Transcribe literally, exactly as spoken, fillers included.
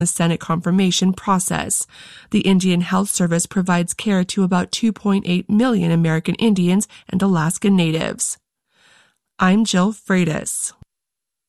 the Senate confirmation process. The Indian Health Service provides care to about two point eight million American Indians and Alaska Natives. I'm Jill Freitas.